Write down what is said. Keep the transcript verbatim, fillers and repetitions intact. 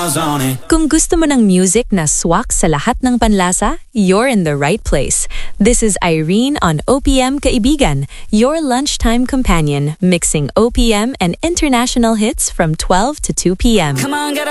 miles on it. Kung gusto mo ng music na swak sa lahat ng panlasa, you're in the right place. This is Irene on O P M Kaibigan, your lunchtime companion, mixing O P M and international hits from twelve to two p m Come on, get